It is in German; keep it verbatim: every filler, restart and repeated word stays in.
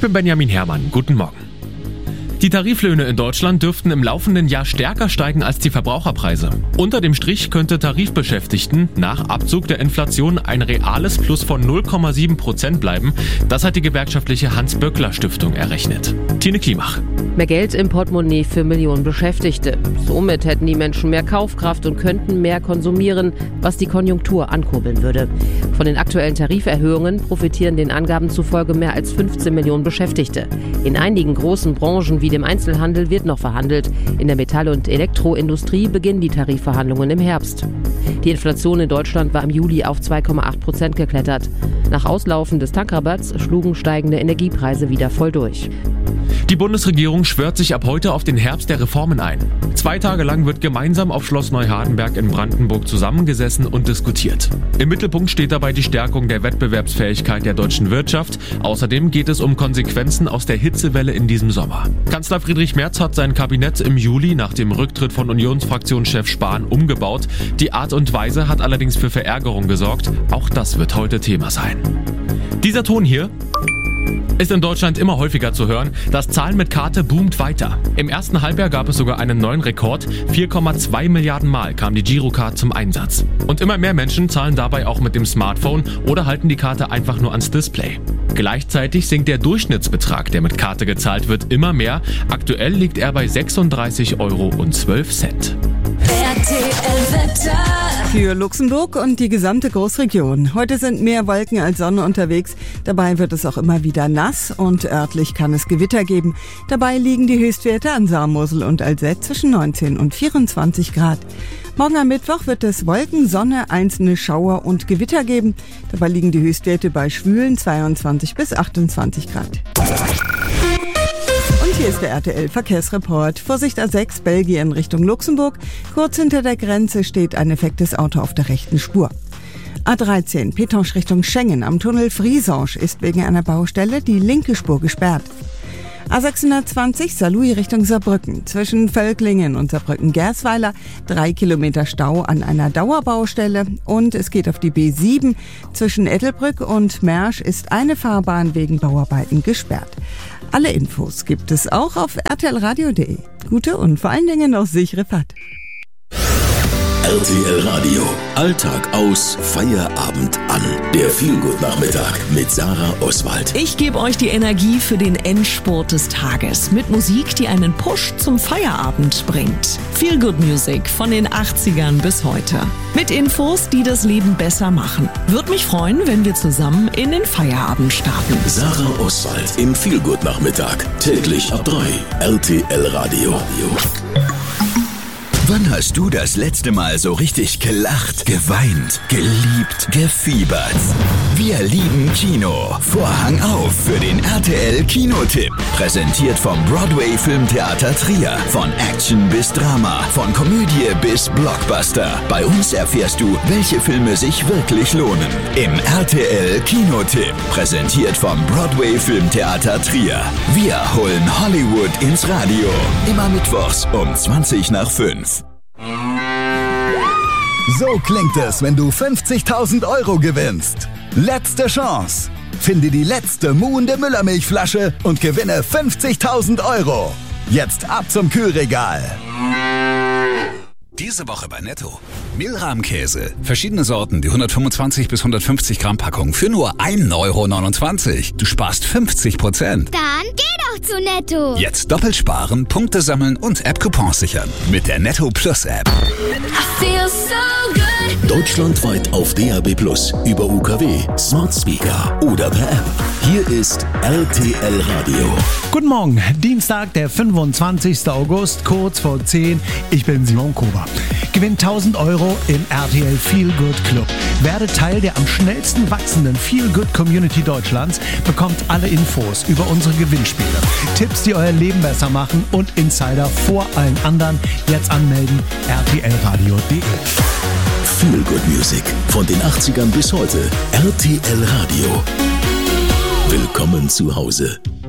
bin Benjamin Herrmann. Guten Morgen. Die Tariflöhne in Deutschland dürften im laufenden Jahr stärker steigen als die Verbraucherpreise. Unter dem Strich könnte Tarifbeschäftigten nach Abzug der Inflation ein reales Plus von null Komma sieben Prozent bleiben. Das hat die gewerkschaftliche Hans-Böckler-Stiftung errechnet. Tine Klimach. Mehr Geld im Portemonnaie für Millionen Beschäftigte. Somit hätten die Menschen mehr Kaufkraft und könnten mehr konsumieren, was die Konjunktur ankurbeln würde. Von den aktuellen Tariferhöhungen profitieren den Angaben zufolge mehr als fünfzehn Millionen Beschäftigte. In einigen großen Branchen wie dem Einzelhandel wird noch verhandelt. In der Metall- und Elektroindustrie beginnen die Tarifverhandlungen im Herbst. Die Inflation in Deutschland war im Juli auf zwei Komma acht Prozent geklettert. Nach Auslaufen des Tankrabatts schlugen steigende Energiepreise wieder voll durch. Die Bundesregierung schwört sich ab heute auf den Herbst der Reformen ein. Zwei Tage lang wird gemeinsam auf Schloss Neuhardenberg in Brandenburg zusammengesessen und diskutiert. Im Mittelpunkt steht dabei die Stärkung der Wettbewerbsfähigkeit der deutschen Wirtschaft. Außerdem geht es um Konsequenzen aus der Hitzewelle in diesem Sommer. Kanzler Friedrich Merz hat sein Kabinett im Juli nach dem Rücktritt von Unionsfraktionschef Spahn umgebaut. Die Art und Weise hat allerdings für Verärgerung gesorgt. Auch das wird heute Thema sein. Dieser Ton hier ist in Deutschland immer häufiger zu hören. Das Zahlen mit Karte boomt weiter. Im ersten Halbjahr gab es sogar einen neuen Rekord. vier Komma zwei Milliarden Mal kam die Girocard zum Einsatz. Und immer mehr Menschen zahlen dabei auch mit dem Smartphone oder halten die Karte einfach nur ans Display. Gleichzeitig sinkt der Durchschnittsbetrag, der mit Karte gezahlt wird, immer mehr. Aktuell liegt er bei sechsunddreißig Euro und zwölf Cent. Für Luxemburg und die gesamte Großregion. Heute sind mehr Wolken als Sonne unterwegs. Dabei wird es auch immer wieder nass und örtlich kann es Gewitter geben. Dabei liegen die Höchstwerte an Saar-Mosel und Alzette zwischen neunzehn und vierundzwanzig Grad. Morgen am Mittwoch wird es Wolken, Sonne, einzelne Schauer und Gewitter geben. Dabei liegen die Höchstwerte bei schwülen zweiundzwanzig bis achtundzwanzig Grad. Und hier ist der R T L-Verkehrsreport. Vorsicht A sechs, Belgien Richtung Luxemburg. Kurz hinter der Grenze steht ein defektes Auto auf der rechten Spur. A dreizehn, Petange Richtung Schengen. Am Tunnel Friesange ist wegen einer Baustelle die linke Spur gesperrt. A sechshundertzwanzig, Saarlouis Richtung Saarbrücken. Zwischen Völklingen und Saarbrücken-Gersweiler drei Kilometer Stau an einer Dauerbaustelle. Und es geht auf die B sieben. Zwischen Ettelbrück und Mersch ist eine Fahrbahn wegen Bauarbeiten gesperrt. Alle Infos gibt es auch auf r t l radio punkt d e. Gute und vor allen Dingen noch sichere Fahrt. R T L Radio. Alltag aus, Feierabend an. Der Feelgood-Nachmittag mit Sarah Oswald. Ich gebe euch die Energie für den Endspurt des Tages mit Musik, die einen Push zum Feierabend bringt. Feelgood Music von den achtzigern bis heute. Mit Infos, die das Leben besser machen. Würde mich freuen, wenn wir zusammen in den Feierabend starten. Sarah Oswald im Feelgood-Nachmittag. Täglich ab drei. R T L Radio. Wann hast du das letzte Mal so richtig gelacht, geweint, geliebt, gefiebert? Wir lieben Kino. Vorhang auf für den R T L Kinotipp. Präsentiert vom Broadway Filmtheater Trier. Von Action bis Drama, von Komödie bis Blockbuster. Bei uns erfährst du, welche Filme sich wirklich lohnen. Im R T L Kinotipp. Präsentiert vom Broadway Filmtheater Trier. Wir holen Hollywood ins Radio. Immer mittwochs um zwanzig nach fünf. So klingt es, wenn du fünfzigtausend Euro gewinnst. Letzte Chance. Finde die letzte muhende Müllermilchflasche und gewinne fünfzigtausend Euro. Jetzt ab zum Kühlregal. Diese Woche bei Netto. Mehlrahmkäse. Verschiedene Sorten, die hundertfünfundzwanzig bis hundertfünfzig Gramm Packung für nur ein Euro neunundzwanzig. Du sparst fünfzig Prozent. Dann geh doch zu Netto. Jetzt doppelt sparen, Punkte sammeln und App-Coupons sichern. Mit der Netto Plus App. I feel so good. Deutschlandweit auf D A B Plus, über U K W, Smart Speaker oder per App. Hier ist R T L Radio. Guten Morgen, Dienstag, der fünfundzwanzigster August, kurz vor zehn. Ich bin Simon Kober. Gewinn tausend Euro im R T L Feel Good Club. Werde Teil der am schnellsten wachsenden Feel Good Community Deutschlands. Bekommt alle Infos über unsere Gewinnspiele. Tipps, die euer Leben besser machen und Insider vor allen anderen. Jetzt anmelden, r t l radio punkt d e. Feel Good Music von den achtzigern bis heute. R T L Radio. Willkommen zu Hause.